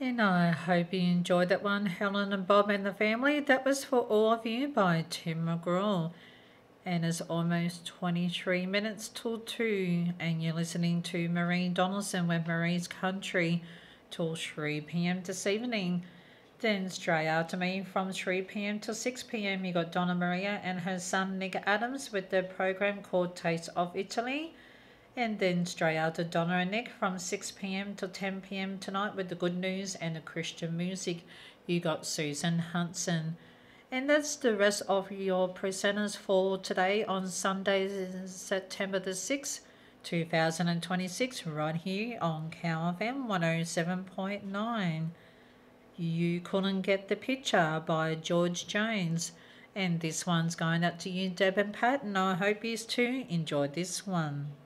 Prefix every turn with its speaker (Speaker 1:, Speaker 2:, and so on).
Speaker 1: And I hope you enjoyed that one, Helen and Bob and the family. That was for all of you by Tim McGraw. And it's almost 23 minutes till 2, and you're listening to Marie Donaldson with Marie's Country till 3 p.m. this evening. Then straight after me from 3 p.m. till 6 p.m. you got Donna Maria and her son Nick Adams with their program called Taste of Italy. And then straight after Donna and Nick from 6 p.m. till 10 p.m. tonight with the good news and the Christian music, you got Susan Hudson. And that's the rest of your presenters for today on Sunday, September the 6th, 2026, right here on Cow FM 107.9. You Couldn't Get the Picture by George Jones. And this one's going out to you, Deb and Pat, and I hope you too enjoyed this one.